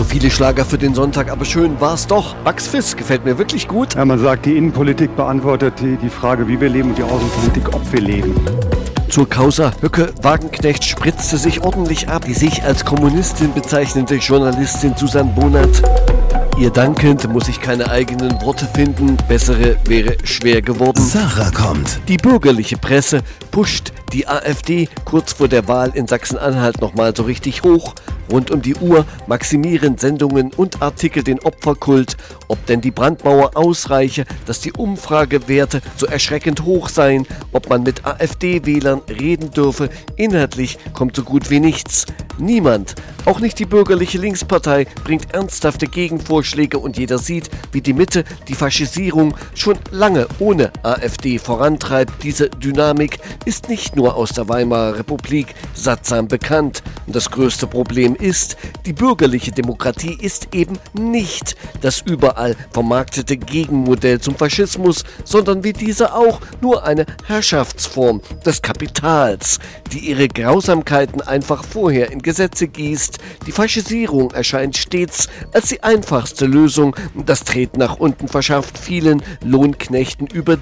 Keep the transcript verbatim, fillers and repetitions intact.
So viele Schlager für den Sonntag, aber schön war's doch. Bugs Fizz gefällt mir wirklich gut. Ja, man sagt, die Innenpolitik beantwortet die, die Frage, wie wir leben, und die Außenpolitik, ob wir leben. Zur Causa Höcke Wagenknecht spritzte sich ordentlich ab. Die sich als Kommunistin bezeichnende Journalistin Susanne Bonat. Ihr dankend muss ich keine eigenen Worte finden. Bessere wäre schwer geworden. Sarah kommt. Die bürgerliche Presse pusht die AfD kurz vor der Wahl in Sachsen-Anhalt nochmal so richtig hoch. Rund um die Uhr maximieren Sendungen und Artikel den Opferkult. Ob denn die Brandmauer ausreiche, dass die Umfragewerte so erschreckend hoch seien, ob man mit AfD-Wählern reden dürfe, inhaltlich kommt so gut wie nichts. Niemand, auch nicht die bürgerliche Linkspartei, bringt ernsthafte Gegenvorschläge und jeder sieht, wie die Mitte die Faschisierung schon lange ohne AfD vorantreibt. Diese Dynamik ist nicht nur aus der Weimarer Republik sattsam bekannt. Und das größte Problem ist, die bürgerliche Demokratie ist eben nicht das überall vermarktete Gegenmodell zum Faschismus, sondern wie dieser auch nur eine Herrschaftsform des Kapitals, die ihre Grausamkeiten einfach vorher in Gesetze gießt. Die Faschisierung erscheint stets als die einfachste Lösung. Das Treten nach unten verschafft vielen Lohnknechten über